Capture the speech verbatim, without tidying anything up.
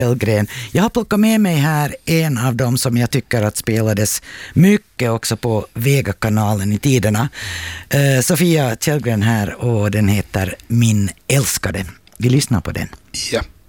Källgren. Jag har plockat med mig här en av dem som jag tycker att spelades mycket också på Vega-kanalen i tiderna. Uh, Sofia Källgren här och den heter Min älskade. Vi lyssnar på den. Ja.